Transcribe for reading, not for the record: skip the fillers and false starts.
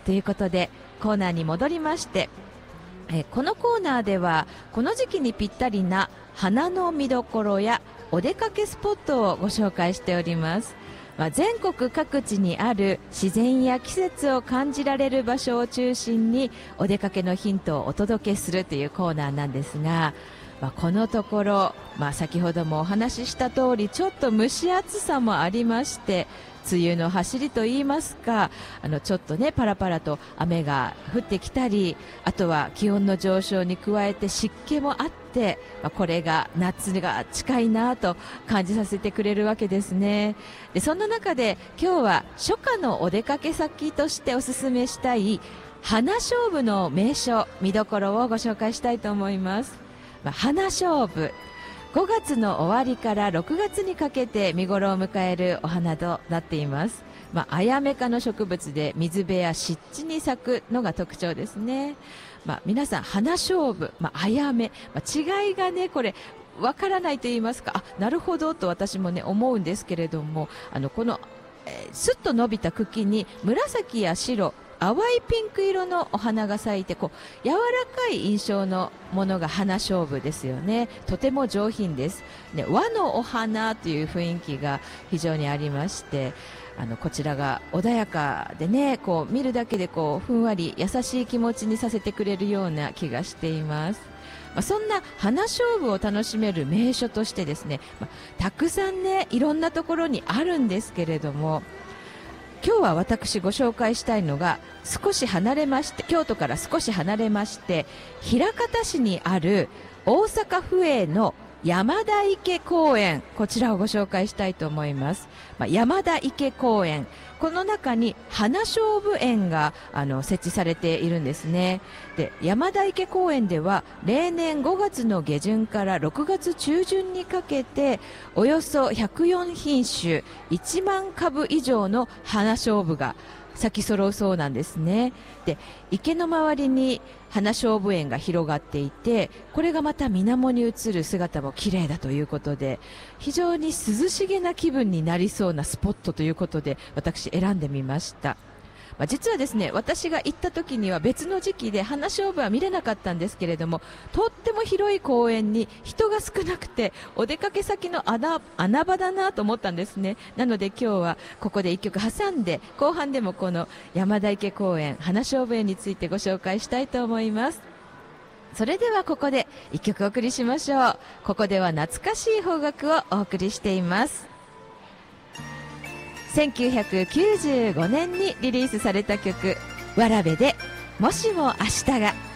ということでコーナーに戻りまして、このコーナーではこの時期にぴったりな花の見どころやお出かけスポットをご紹介しております。全国各地にある自然や季節を感じられる場所を中心にお出かけのヒントをお届けするというコーナーなんですが、このところ、先ほどもお話しした通りちょっと蒸し暑さもありまして、梅雨の走りといいますか、ちょっとねパラパラと雨が降ってきたり、あとは気温の上昇に加えて湿気もあって、これが夏が近いなと感じさせてくれるわけですね。でそんな中で今日は初夏のお出かけ先としておすすめしたい花菖蒲の名所見どころをご紹介したいと思います。花菖蒲、5月の終わりから6月にかけて見頃を迎えるお花となっています。アヤメ科の植物で水辺や湿地に咲くのが特徴ですね。皆さん花菖蒲、アヤメ、違いがねこれわからないと言いますか、なるほどと私もね思うんですけれども、この、スッと伸びた茎に紫や白、淡いピンク色のお花が咲いて、柔らかい印象のものが花菖蒲ですよね。とても上品です、和のお花という雰囲気が非常にありまして、こちらが穏やかでね、見るだけでふんわり優しい気持ちにさせてくれるような気がしています。そんな花菖蒲を楽しめる名所としてですね、たくさんねいろんなところにあるんですけれども、今日は私ご紹介したいのが少し離れまして、京都から少し離れまして枚方市にある大阪府営の山田池公園、こちらをご紹介したいと思います。山田池公園、この中に花菖蒲園が設置されているんですね。で山田池公園では例年5月の下旬から6月中旬にかけておよそ104品種1万株以上の花菖蒲が咲き揃うそうなんですね。で池の周りに花菖蒲園が広がっていて、これがまた水面に映る姿も綺麗だということで、非常に涼しげな気分になりそうなスポットということで私選んでみました。実はですね、私が行った時には別の時期で花菖蒲は見れなかったんですけれども、とっても広い公園に人が少なくてお出かけ先の穴場だなと思ったんですね。なので今日はここで一曲挟んで、後半でもこの山田池公園花菖蒲園についてご紹介したいと思います。それではここで一曲お送りしましょう。ここでは懐かしい邦楽をお送りしています。1995年にリリースされた曲、わらべでもしも明日が。